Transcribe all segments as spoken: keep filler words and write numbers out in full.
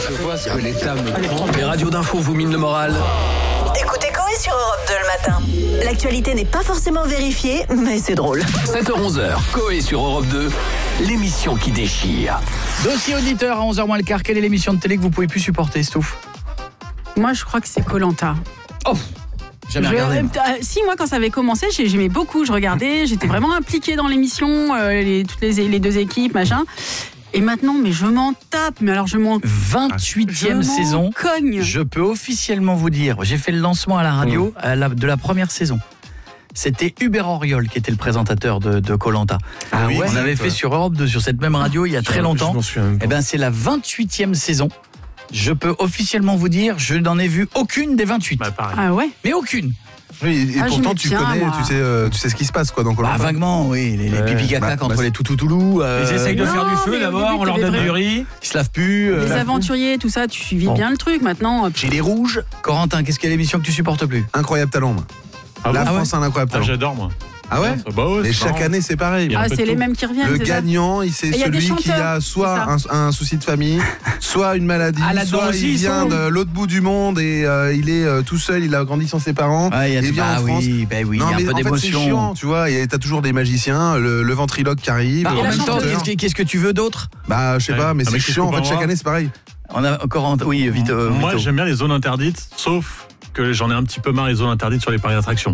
Je vois ce que l'État me prend. Les radios d'infos vous minent le moral. Écoutez Coé sur Europe deux le matin. L'actualité n'est pas forcément vérifiée, mais c'est drôle. sept heures onze, Coé sur Europe deux, l'émission qui déchire. Dossier auditeur à onze heures moins le quart. Quelle est l'émission de télé que vous pouvez plus supporter, Stouff? Moi, je crois que c'est Koh-Lanta. Oh, jamais Je- regardé. moi. euh, si, moi, quand ça avait commencé, j'ai- j'aimais beaucoup. Je regardais, j'étais vraiment impliquée dans l'émission, euh, les, toutes les, les deux équipes, machin. Et maintenant, mais je m'en tape. Mais alors, je m'en vingt-huitième je m'en saison. cogne. Je peux officiellement vous dire, j'ai fait le lancement à la radio à la- de la première saison. C'était Hubert Auriol qui était le présentateur de, de Koh-Lanta. Ah oui, On exact, avait ouais. fait sur Europe deux, sur cette même radio, il y a très longtemps. Je m'en souviens même pas. Eh ben, c'est la vingt-huitième saison. Je peux officiellement vous dire, je n'en ai vu aucune des vingt-huit. Bah, pareil. Ah ouais. Mais aucune. Oui, et Ah, pourtant j'aimais tu bien, connais, moi. tu sais, euh, tu sais ce qui se passe quoi dans Bah, Koh-Lanta. vaguement, oui. Les, les Ouais. pipi caca Bah, entre bah, les toutoutoulous. Euh, Ils essayent de Non, faire du mais feu au d'abord, début, on leur donne t'avais du vrai- riz. Ils se lavent plus. euh, Les aventuriers, tout ça, tu suivis Bon. bien le truc. Maintenant, J'ai les rouges. Corentin, qu'est-ce qu'est l'émission que tu supportes plus? Incroyable talent. Moi. Ah La bon France a un incroyable Ah, talent. j'adore moi. Ah ouais. Bah ouais, Et c'est chaque marrant. année c'est pareil. Il y a un ah, peu c'est de les tout. mêmes qui reviennent. Le c'est ça gagnant, il c'est Et il y a des celui qui chanteurs, a soit c'est un, un souci de famille, soit une maladie, Ah, là-dedans soit aussi, il ils vient sont. de l'autre bout du monde et euh, il est euh, tout seul, il a grandi sans ses parents. Ah, il y a et tout- vient bah en France. oui, bah oui, Non, il y a mais un peu en fait, c'est d'émotion. chiant, tu vois. Et t'as toujours des magiciens, le, le ventriloque qui arrive. Bah, le en même temps, chanteur. qu'est-ce que, qu'est-ce que tu veux d'autre? Bah, je sais Ouais. pas, mais Ah, c'est mais qu'est-ce chiant. qu'on En fait, peut chaque avoir hein. année c'est pareil. On a encore, oui, vite. euh, Moi, Vito. j'aime bien les zones interdites, sauf que j'en ai un petit peu marre les zones interdites sur les parcs d'attractions.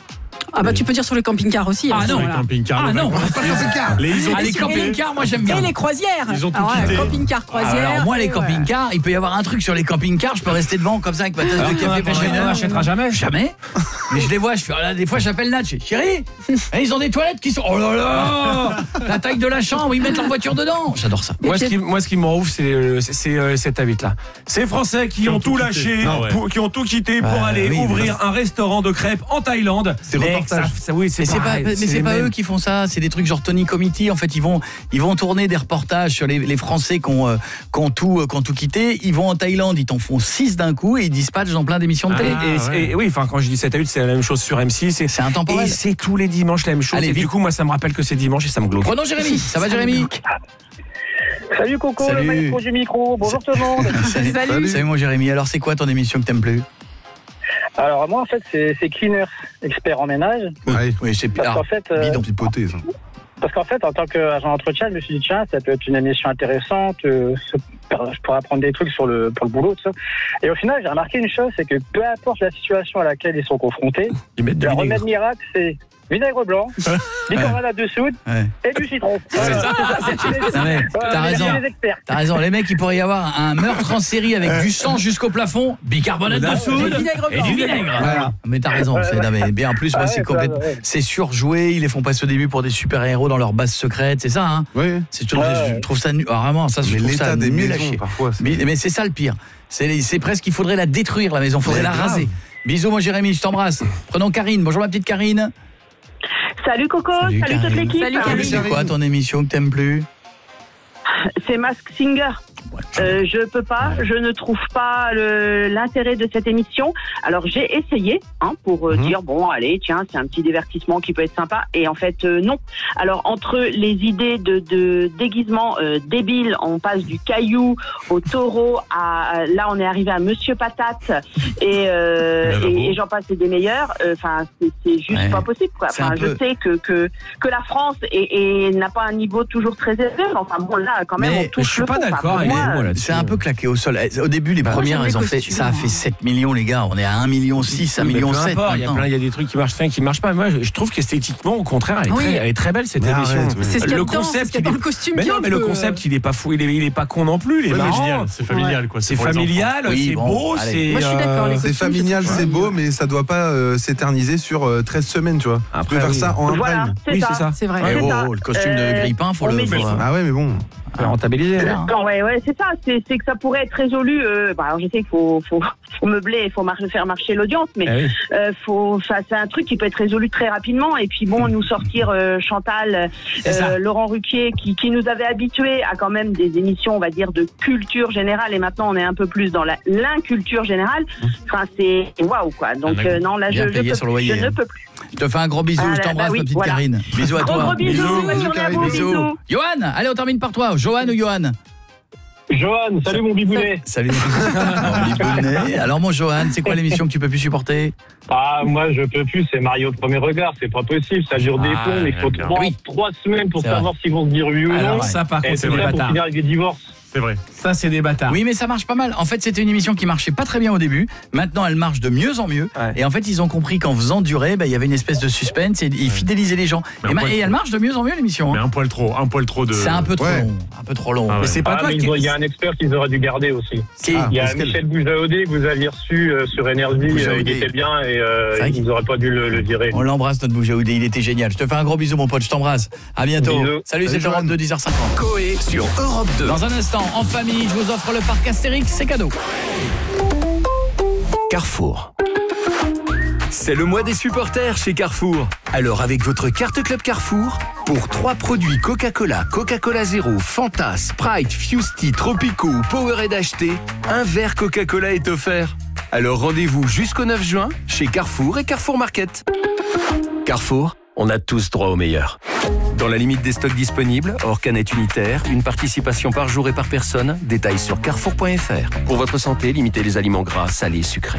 Ah bah tu peux dire sur les camping-cars aussi. Ah hein, non, les voilà. camping-cars. Ah les non, vagues. pas le camping-car. Les ils ont Ah, les tout quitté. camping-cars, moi j'aime bien. Et les croisières. Ils ont tout Alors, quitté. camping-car, croisière. Alors moi les et ouais. camping-cars, il peut y avoir un truc sur les camping-cars, je peux rester devant comme ça avec ma tasse de café pendant une heure. jamais. Jamais. Mais je les vois, je fais, oh là, des fois j'appelle Nat, je fais, chérie, eh, ils ont des toilettes qui sont, oh là là, la taille de la chambre, ils mettent leur voiture dedans. J'adore ça. Moi, ce qui, moi, ce qui me rend ouf, c'est euh, c'est, c'est, euh, cette invite-là. Ces Français qui, Qui ont, ont tout tout lâché, quitté. Ah ouais. pour- qui ont tout quitté pour Ah, aller oui, ouvrir un restaurant de crêpes en Thaïlande. C'est Mais reportage. ça- ça- oui, c'est Mais c'est pas, pareil, mais c'est les pas mêmes. eux qui font ça, c'est des trucs genre Tony Committee. En fait, ils vont, ils vont tourner des reportages sur les, les Français qui ont, euh, qui ont tout, euh, qui ont tout quitté. Ils vont en Thaïlande, ils t'en font six d'un coup et ils dispatchent dans plein d'émissions de Et, télé. et- Ah, ouais. et oui, enfin, quand je dis cette invite, c'est la même chose sur M six. Et, C'est intemporel. et c'est tous les dimanches la même chose. Allez, et vite. du coup, moi, ça me rappelle que c'est dimanche et ça me glauque. Prenons Jérémy. Ça va, Jérémy? Salut Coco, Salut. le maestro du micro, bonjour tout le monde. Salut. Salut. Salut mon Jérémy. Alors, c'est quoi ton émission que t'aimes plus? Alors moi en fait c'est c'est Cleaner, expert en ménage. Ouais. Oui, c'est Parce ah, qu'en fait, euh, bidon. Pipoté ça. parce qu'en fait en tant qu'agent d'entretien, je me suis dit tiens ça peut être une émission intéressante, euh, je pourrais apprendre des trucs sur le pour le boulot tout ça. Et au final j'ai remarqué une chose, c'est que peu importe la situation à laquelle ils sont confrontés, Ils mettent du le vinaigre. remède miracle c'est vinaigre blanc, bicarbonate de soude Ouais. et du citron. Voilà, c'est ça, c'est les- Non, mais voilà, t'as les- raison. les experts. T'as raison, les mecs, il pourrait y avoir un meurtre en série avec du sang jusqu'au plafond, bicarbonate de soude Et du vinaigre et blanc. du vinaigre. Voilà. Mais t'as raison, c'est, non, mais bien en plus, moi, Ah c'est ouais, complètement, ça, ouais. c'est surjoué. Ils les font passer au début pour des super-héros dans leur base secrète, c'est ça, hein? Oui. C'est, je, trouve, Ouais. je trouve ça nul. Ah, vraiment, ça, je Mais trouve ça l'état des nul à maisons chier. parfois. c'est- Mais, mais c'est ça le pire. C'est, c'est presque qu'il faudrait la détruire, la maison. Faudrait Mais la grave. raser. Bisous, mon Jérémy, je t'embrasse. Prenons Karine. Bonjour, ma petite Karine. Salut Coco, Salut, salut, toute Karine. l'équipe. Salut, Karine. C'est quoi ton émission que t'aimes plus? C'est Mask Singer. Euh, je peux pas, je ne trouve pas le- l'intérêt de cette émission. Alors j'ai essayé hein, pour euh, Mhm. dire bon allez tiens c'est un petit divertissement qui peut être sympa et en fait euh, non. Alors entre les idées de, de déguisement euh, débiles, on passe du caillou au taureau à là on est arrivé à Monsieur Patate et, euh, Bravo. et, et j'en passe et des meilleurs. Enfin c'est, c'est juste Ouais. pas possible quoi. C'est Enfin un je peu- sais que que que la France est, est- n'a pas un niveau toujours très élevé. Enfin bon là quand même Mais on touche Je suis le pas fond. Enfin, d'accord pour avec moi, vous là-dessus. C'est un peu claqué au sol. Au début, les Bah, premières, j'aime elles les ont fait, costumes, ça a moi. fait sept millions, les gars. On est à un million six, un Mais million peu sept. importe, il y a maintenant. plein, il y a des trucs qui marchent bien, qui marchent pas. Moi, je je trouve qu'esthétiquement, au contraire, elle est, Oui. très, elle est très belle cette Mais émission. arrête, oui. C'est ce qu'il y a le dedans, c'est concept, ce qu'il y a il dans est- le costume mais qui est non, un mais le peu, concept, il est pas fou, il est, il est pas con non plus. Il est Ouais, mais marrant. génial, c'est familial quoi. C'est pour les enfants. familial, Oui, c'est bon, beau, allez. c'est. Moi, je suis d'accord, les euh, C'est costumes, familial, je trouve c'est ça beau, mieux. mais ça doit pas euh, s'éterniser sur euh, treize semaines, tu vois. Après, tu peux faire oui. ça en un Voilà, prime. c'est Oui, ça. c'est ça. C'est vrai. Eh c'est oh, ça. le costume de Euh, Grippin, faut on le. met faut des- le- Ah ouais, mais bon. Faut rentabiliser. Voilà, hein. Non, ouais, ouais, c'est ça. C'est, c'est que ça pourrait être résolu. Euh, bah, alors je sais qu'il faut, faut, faut meubler, il faut mar- faire marcher l'audience, mais Eh oui. euh, faut, ça, c'est un truc qui peut être résolu très rapidement. Et puis bon, nous sortir euh, Chantal, C'est ça. euh, Laurent Ruquier, qui, qui nous avait habitués à quand même des émissions, on va dire, de culture générale. Et maintenant, on est un peu plus dans la, l'inculture générale. Enfin, c'est waouh quoi. Donc Ah, euh, non, là, je, Bien je, payé peux sur le plus, loyer, je hein. ne peux plus. Je te fais un gros bisou, Ah, je bah t'embrasse, oui, ma petite voilà. Karine. Bisous à Gros, toi. gros bisous, bonne Bisous, journée à Karine, vous, bisous. bisous. Johan, allez, on termine par toi. Johan ou Johan? Johan, salut mon bibounet. Salut mon bibounet. Alors mon Johan, c'est quoi l'émission que tu peux plus supporter? Ah, moi je peux plus, c'est Mario au premier regard, c'est pas possible, ça dure des Ah, plombs, il faut bien. trois, Oui. trois semaines pour C'est savoir s'ils vont se dire oui ou non. Alors ça, par Et contre, c'est c'est des vrai pour bâtards. finir avec des divorces. C'est vrai. Ça, c'est des bâtards. Oui, mais ça marche pas mal. En fait, c'était une émission qui marchait pas très bien au début. Maintenant, elle marche de mieux en mieux. Ouais. Et en fait, ils ont compris qu'en faisant durer, bah, il y avait une espèce de suspense et ils fidélisaient les gens. Mais Et, un ma- poil et elle trop. marche de mieux en mieux l'émission. Mais hein. un poil trop, un poil trop de. C'est un peu trop Ouais. long, un peu trop long. Ah ouais. Mais c'est pas Ah, toi mais qui. il y a un expert qu'ils auraient dû garder aussi. Qui Ah. Il y a parce qu'elle- Michel Boujaoudé que vous aviez reçu euh, sur Énergie, euh, il Boujaoudé. était bien et euh, C'est vrai ils n'auraient pas dû le, le virer. On l'embrasse notre Boujaoudé, il était génial. Je te fais un gros bisou mon pote, je t'embrasse. À bientôt. Bisous. Salut, Salut, c'est Europe Johan. deux, dix heures cinquante. Coé sur Europe deux. Dans un instant, en famille, je vous offre le parc Astérix, c'est cadeau. Carrefour. C'est le mois des supporters chez Carrefour. Alors avec votre carte Club Carrefour, pour trois produits Coca-Cola, Coca-Cola Zéro, Fanta, Sprite, Fusti, Tropico ou Powerade achetés, un verre Coca-Cola est offert. Alors rendez-vous jusqu'au neuf juin chez Carrefour et Carrefour Market. Carrefour, on a tous droit au meilleur. Dans la limite des stocks disponibles, hors canette unitaire, une participation par jour et par personne, détails sur carrefour point f r. Pour votre santé, limitez les aliments gras, salés, sucrés.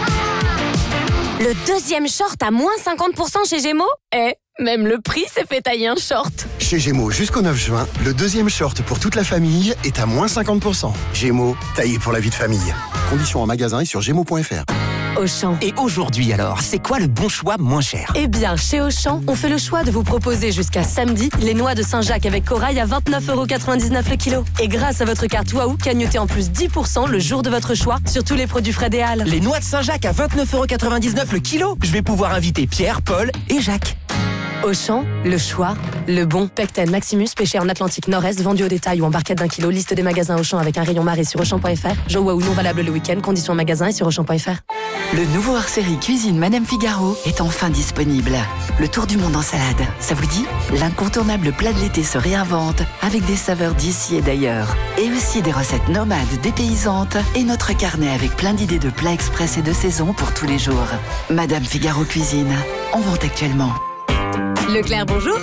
Le deuxième short à moins cinquante pour cent chez Gémeaux? Eh, même le prix s'est fait tailler un short. Chez Gémeaux, jusqu'au neuf juin, le deuxième short pour toute la famille est à moins cinquante pour cent. Gémeaux, taillé pour la vie de famille. Conditions en magasin et sur gémeaux point f r. Auchan. Et aujourd'hui alors, c'est quoi le bon choix moins cher? Eh bien, chez Auchan, on fait le choix de vous proposer jusqu'à samedi les noix de Saint-Jacques avec corail à vingt-neuf euros quatre-vingt-dix-neuf le kilo. Et grâce à votre carte Waouh, cagnotez en plus dix pour cent le jour de votre choix sur tous les produits Fred et Hall. Les noix de Saint-Jacques à vingt-neuf euros quatre-vingt-dix-neuf le kilo. Je vais pouvoir inviter Pierre, Paul et Jacques. Auchan, le choix, le bon. Pecten Maximus, pêché en Atlantique Nord-Est, vendu au détail ou en barquette d'un kilo. Liste des magasins Auchan avec un rayon marée sur Auchan point f r. Jeux Waouh non valable le week-end. Conditions en magasin et sur Auchan point f r. Le nouveau hors-série Cuisine Madame Figaro est enfin disponible. Le tour du monde en salade, ça vous dit? L'incontournable plat de l'été se réinvente avec des saveurs d'ici et d'ailleurs. Et aussi des recettes nomades dépaysantes et notre carnet avec plein d'idées de plats express et de saison pour tous les jours. Madame Figaro Cuisine, en vente actuellement. Leclerc, bonjour.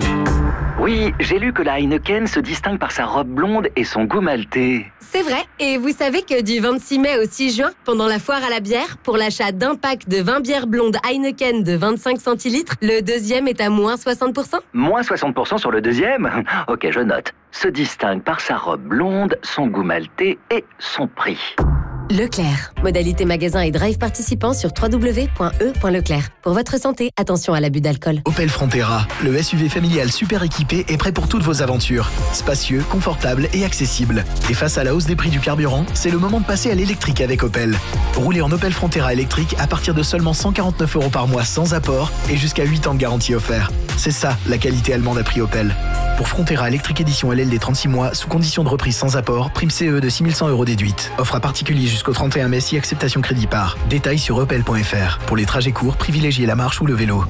Oui, j'ai lu que la Heineken se distingue par sa robe blonde et son goût maltais. C'est vrai, et vous savez que du vingt-six mai au six juin, pendant la foire à la bière, pour l'achat d'un pack de vingt bières blondes Heineken de vingt-cinq centilitres, le deuxième est à moins soixante pour cent. Moins soixante pour cent sur le deuxième? Ok, je note. Se distingue par sa robe blonde, son goût maltais et son prix. Leclerc. Modalité magasin et drive participants sur w w w point e point leclerc. Pour votre santé, attention à l'abus d'alcool. Opel Frontera, le S U V familial super équipé est prêt pour toutes vos aventures. Spacieux, confortable et accessible. Et face à la hausse des prix du carburant, c'est le moment de passer à l'électrique avec Opel. Roulez en Opel Frontera électrique à partir de seulement cent quarante-neuf euros par mois sans apport et jusqu'à huit ans de garantie offert. C'est ça, la qualité allemande à prix Opel. Pour Frontera électrique édition L L D trente-six mois, sous condition de reprise sans apport, prime C E de six mille cent euros déduite. Offre à particulier jusqu'au trente et un mai si acceptation crédit par. Détails sur opel point f r. Pour les trajets courts, privilégiez la marche ou le vélo.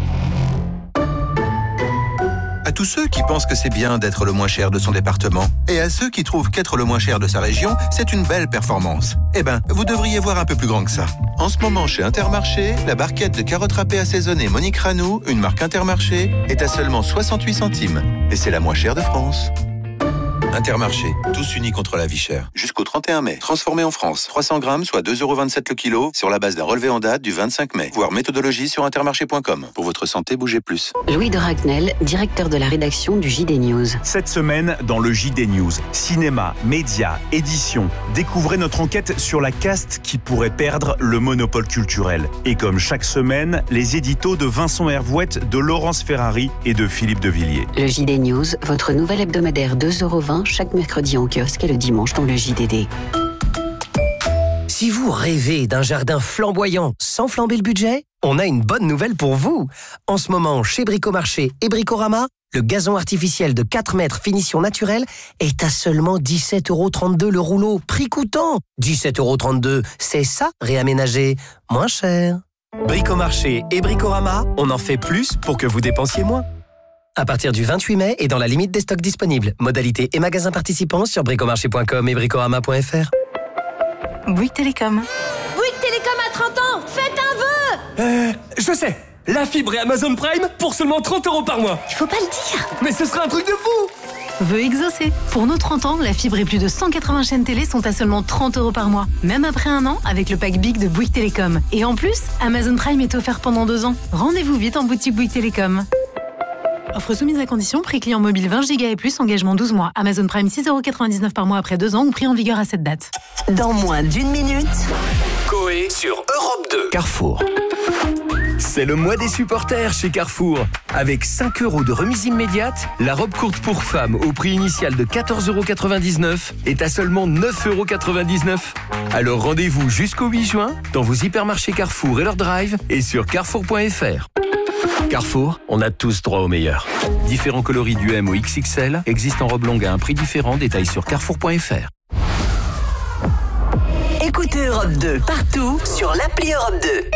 À tous ceux qui pensent que c'est bien d'être le moins cher de son département, et à ceux qui trouvent qu'être le moins cher de sa région, c'est une belle performance. Eh ben, vous devriez voir un peu plus grand que ça. En ce moment, chez Intermarché, la barquette de carottes râpées assaisonnées Monique Ranou, une marque Intermarché, est à seulement soixante-huit centimes. Et c'est la moins chère de France. Intermarché, tous unis contre la vie chère. Jusqu'au trente et un mai. Transformé en France. trois cents grammes, soit deux euros vingt-sept le kilo, sur la base d'un relevé en date du vingt-cinq mai. Voir méthodologie sur intermarché point com. Pour votre santé, bougez plus. Louis de Ragnel, directeur de la rédaction du J D News. Cette semaine, dans le J D News, cinéma, médias, édition, découvrez notre enquête sur la caste qui pourrait perdre le monopole culturel. Et comme chaque semaine, les éditos de Vincent Hervouette, de Laurence Ferrari et de Philippe de Villiers. Le J D News, votre nouvel hebdomadaire deux euros vingt chaque mercredi en kiosque et le dimanche dans le J D D. Si vous rêvez d'un jardin flamboyant sans flamber le budget, on a une bonne nouvelle pour vous. En ce moment, chez Bricomarché et Bricorama, le gazon artificiel de quatre mètres finition naturelle est à seulement dix-sept euros trente-deux le rouleau, prix coûtant. dix-sept euros trente-deux, c'est ça, réaménager moins cher. Bricomarché et Bricorama, on en fait plus pour que vous dépensiez moins. À partir du vingt-huit mai et dans la limite des stocks disponibles. Modalités et magasins participants sur bricomarché point com et bricorama point f r. Bouygues Télécom. Bouygues Télécom à trente ans, faites un vœu. Euh, je sais. La fibre et Amazon Prime pour seulement trente euros par mois. Il faut pas le dire. Mais ce serait un truc de fou. veut exaucer. Pour nos trente ans, la fibre et plus de cent quatre-vingts chaînes télé sont à seulement trente euros par mois. Même après un an, avec le pack Big de Bouygues Télécom. Et en plus, Amazon Prime est offert pendant deux ans. Rendez-vous vite en boutique Bouygues Télécom. Offre soumise à condition, prix client mobile vingt giga et plus, engagement douze mois. Amazon Prime six euros quatre-vingt-dix-neuf par mois après deux ans ou prix en vigueur à cette date. Dans moins d'une minute, Coé sur Europe deux. Carrefour. C'est le mois des supporters chez Carrefour. Avec cinq euros de remise immédiate, la robe courte pour femmes au prix initial de quatorze euros quatre-vingt-dix-neuf est à seulement neuf euros quatre-vingt-dix-neuf. Alors rendez-vous jusqu'au huit juin dans vos hypermarchés Carrefour et leur drive et sur carrefour point f r. Carrefour, on a tous droit au meilleur. Différents coloris du M au X X L existent en robe longue à un prix différent. Détails sur carrefour point f r. écoutez Europe deux partout sur l'appli Europe deux.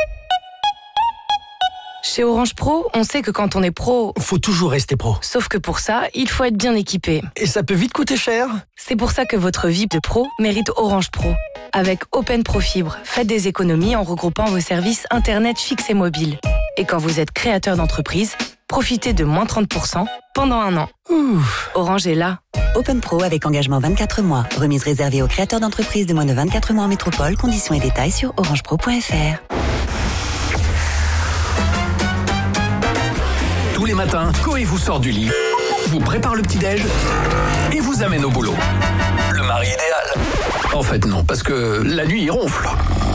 Chez Orange Pro, on sait que quand on est pro, faut toujours rester pro. Sauf que pour ça, il faut être bien équipé. Et ça peut vite coûter cher. C'est pour ça que votre vie de pro mérite Orange Pro. Avec Open Pro Fibre, faites des économies en regroupant vos services Internet fixe et mobile. Et quand vous êtes créateur d'entreprise, profitez de moins trente pour cent pendant un an. Ouh. Orange est là. Open Pro avec engagement vingt-quatre mois. Remise réservée aux créateurs d'entreprises de moins de vingt-quatre mois en métropole. Conditions et détails sur orange pro point f r. Tous les matins, Coé vous sort du lit, vous prépare le petit-déj et vous amène au boulot. Le mari idéal. En fait, non, parce que la nuit, il ronfle.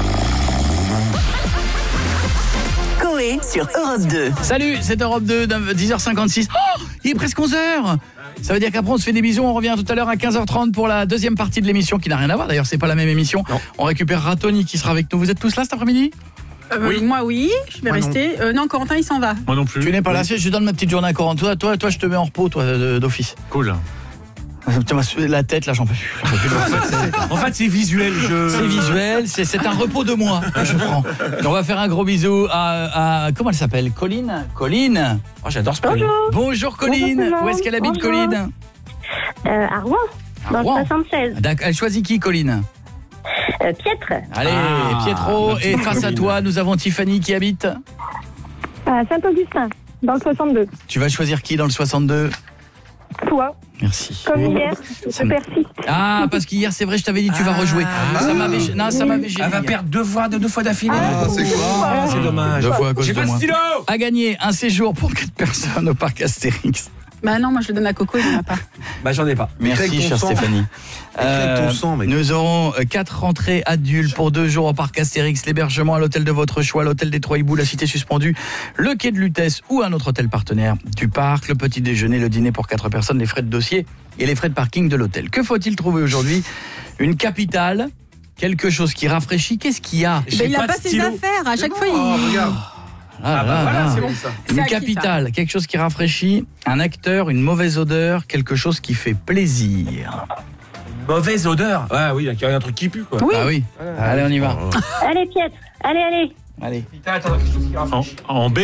Coé sur Europe deux. Salut, c'est Europe deux, dix heures cinquante-six. Oh, il est presque onze heures. Ça veut dire qu'après on se fait des bisous, on revient tout à l'heure à quinze heures trente pour la deuxième partie de l'émission qui n'a rien à voir. D'ailleurs, c'est pas la même émission. Non. On récupérera Tony qui sera avec nous. Vous êtes tous là cet après-midi ? Euh, oui. Moi oui, je vais moi rester. Non. Euh, non, Corentin il s'en va. Moi non plus. Tu n'es pas oui. là, je donne ma petite journée à Corentin. Toi, toi, toi, je te mets en repos, toi, d'office. Cool. La tête, là, j'en peux plus. En fait, c'est visuel. Je... C'est visuel, c'est, c'est un repos de moi que je prends. Et on va faire un gros bisou à, à comment elle s'appelle, Colline. Colline. Oh, j'adore ce prénom. Bonjour. Bonjour Colline. Bonjour, où est-ce qu'elle habite, Bonjour. Colline euh, À Rouen, dans le soixante-seize. D'accord. Elle choisit qui, Colline euh, Pietre. Allez, ah, Pietro. Et face Colline. À toi, nous avons Tiffany qui habite à Saint-Augustin, dans le soixante-deux. Tu vas choisir qui dans le soixante-deux? Toi. Merci. Comme hier, je persiste. Ah, parce qu'hier, c'est vrai, je t'avais dit tu vas rejouer. Ah, ça m'avait, non, ça m'avait gêné. Elle va perdre deux fois, deux, deux fois d'affilée. Ah, c'est quoi ah, c'est dommage. Deux fois à cause J'ai de pas moi. de stylo. À gagner un séjour pour quatre personnes au parc Astérix. Bah non, moi je le donne à Coco, il n'en a pas. Bah j'en ai pas. Merci, chère Stéphanie. Euh, ton sang, mec. Nous aurons quatre rentrées adultes pour deux jours au parc Astérix, l'hébergement à l'hôtel de votre choix, l'hôtel des Trois Hiboux, la Cité Suspendue, le quai de Lutèce ou un autre hôtel partenaire du parc, le petit déjeuner, le dîner pour quatre personnes, les frais de dossier et les frais de parking de l'hôtel. Que faut-il trouver aujourd'hui? Une capitale, quelque chose qui rafraîchit. Qu'est-ce qu'il y a? Il n'a pas, pas ses affaires, à chaque oh, fois il... Oh, regarde. Ah, ah bah là, voilà, c'est bon. Une c'est capitale, quelque chose qui rafraîchit, un acteur, une mauvaise odeur, quelque chose qui fait plaisir. Mauvaise odeur. Ouais, oui, il y a un truc qui pue quoi. Oui. Ah oui. Ah, allez, on y va. Allez Pietre, allez, allez. Allez. Attends, quelque chose qui rafraîchit. En, en B.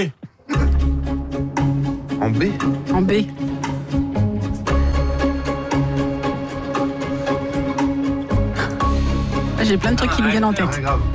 En B. En B. J'ai plein de trucs qui me viennent en tête. Ouais, grave.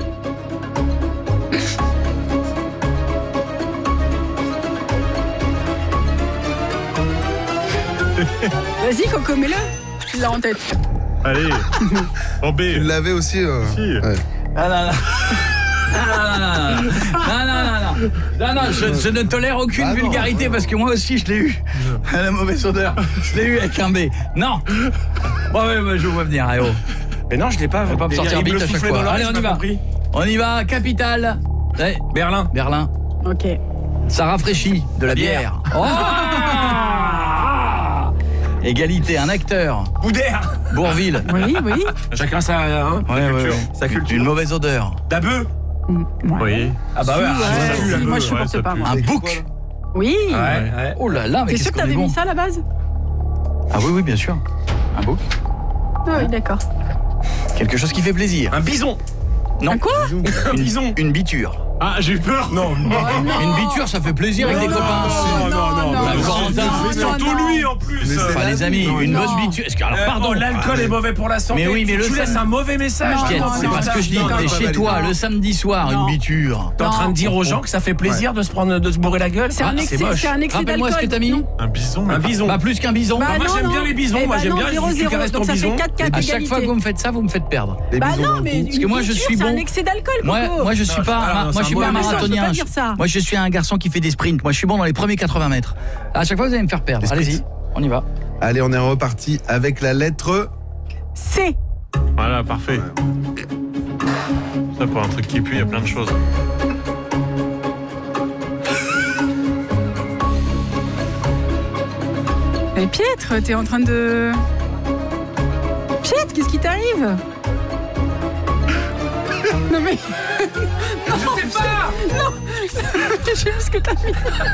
Vas-y Coco, mets-le. Tu l'as en tête. Allez. En B. Tu l'avais aussi. Euh... Si. Ouais. Ah là là. Ah, non, non, non, non, non, non, je, je ne tolère aucune ah, vulgarité non, parce que moi aussi je l'ai eu. La mauvaise odeur, je l'ai eu avec un B. Non. Bon, ouais, ouais, je vois venir, oh. Mais non, je l'ai pas. Je vais pas me sortir vite à chaque fois. Allez, on y va. Compris. On y va, capitale. Allez. Berlin. Berlin. Ok. Ça rafraîchit de la, la bière. bière. Oh. Égalité, un acteur. Boudère. Bourville. Oui, oui. Chacun sa, hein, ouais, sa culture. Ouais. Sa culture. Une mauvaise odeur. D'abeu. Ouais. Oui. Ah bah ouais. Si, ouais, si, si, moi je supporte ouais, pas. Moi. Un bouc. Oui. Ouais, ouais. Oh là là, mais t'es sûr que t'avais bon. mis ça à la base? Ah oui, oui, bien sûr. Un bouc. Ah oui, d'accord. Quelque chose qui fait plaisir. Un bison. Non. Un quoi? Une, Un bison. Une biture. Ah, j'ai eu peur. Non, non. Une biture, ça fait plaisir avec des copains. Non, non, non. La Corentin. Surtout lui en plus. Enfin, les amis, une bonne biture. Est-ce que, alors, pardon. L'alcool est mauvais pour la santé. Mais oui, mais le tu laisses sam- un mauvais message. T'inquiète, c'est pas ce que je dis. T'es chez toi le samedi soir, une biture. T'es en train de dire aux gens que ça fait plaisir de se prendre, de se bourrer la gueule. C'est un excès, c'est un excès Rappelle-moi ce que t'as mis. Un bison. Un bison. Pas plus qu'un bison. Bah Moi non, j'aime non. bien les bisons. Eh Moi bah j'aime non, bien zéro les zéro, caresse ton donc ça fait bison. quatre quatre À chaque fois que vous me faites ça, vous me faites perdre. Les Bah bisons non, dans mais le cou. une Parce que moi, je biture, suis c'est bon. un excès d'alcool, Moi, Coco. moi je suis Non, pas, ah, non, moi c'est je un suis pas un mauvais message, marathonien. faut pas dire ça. Moi je suis un garçon qui fait des sprints. Moi je suis bon dans les premiers quatre-vingts mètres. À chaque fois vous allez me faire perdre. Allez-y, on y va. Allez, on est reparti avec la lettre C. Voilà, parfait. Ça pour un truc qui pue, il y a plein de choses. Mais Pietre, t'es en train de... Pietre, qu'est-ce qui t'arrive? Non mais... Non, Je sais pas. Non. J'ai vu ce que t'as mis.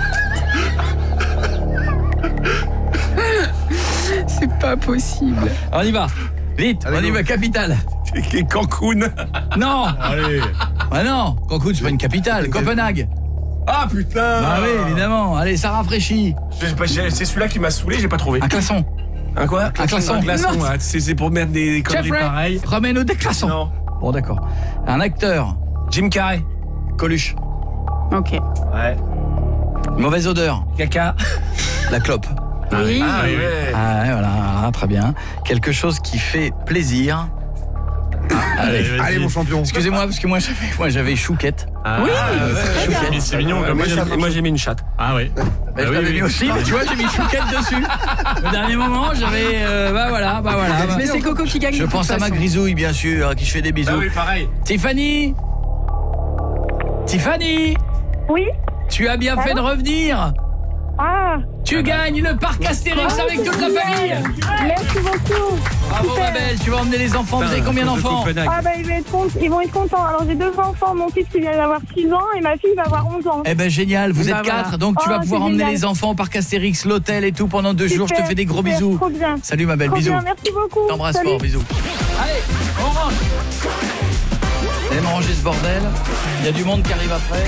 C'est pas possible. On y va. Vite, Allez, on y go. va, capitale. Cancun. Non. Allez. Ah non, Cancun c'est pas une capitale. Copenhague. Ah putain. Bah oui, évidemment. Allez, ça rafraîchit. J'ai pas- j'ai- C'est celui-là qui m'a saoulé, j'ai pas trouvé. Un classon. Un quoi? Un classon. Un glaçon, Non. ouais. C'est c'est pour mettre des des conneries Jeffrey, pareilles. ramène-nous des glaçons. Non. Bon, d'accord. Un acteur. Jim Carrey. Coluche. Ok. Ouais. Mauvaise odeur. Caca. La clope. Oui. Ah ouais. Ah ouais, voilà, ah, très bien. Quelque chose qui fait plaisir. Allez, vas-y. Allez, mon champion. Excusez-moi, parce que moi j'avais, moi, j'avais chouquette. Ah, Oui, c'est très chouquette. bien. C'est mignon comme Moi ça. j'ai- moi j'ai mis une chatte. Ah oui. Bah, Ah je oui, l'avais oui. mis aussi, mais tu vois, j'ai mis chouquette dessus. Au dernier moment, j'avais. euh, bah voilà, bah voilà. bah. Mais c'est Coco qui gagne. Je de toute pense à ma façon. grisouille, bien sûr, à qui je fais des bisous. Ah oui, pareil. Tiffany Tiffany Oui. Tu as bien fait de revenir. Ah. Tu gagnes le parc Astérix Ah, avec c'est toute la génial. famille. Merci beaucoup. Bravo Super. ma belle, tu vas emmener les enfants. Vous avez combien d'enfants? Ah bah ils vont, être contents. Ils vont être contents. Alors j'ai deux enfants, mon fils qui vient d'avoir six ans et ma fille va avoir onze ans. Eh ben génial, vous Bah, êtes quatre, voilà. donc tu Oh, vas pouvoir c'est emmener génial. les enfants au parc Astérix, l'hôtel et tout pendant deux jours. Je te Super, fais des gros super, bisous. Trop bien. Salut ma belle, Trop bisous. bien, merci beaucoup. T'embrasse Salut. fort, bisous. Allez, on range. Allez, me ranger ce bordel. Il y a du monde qui arrive après.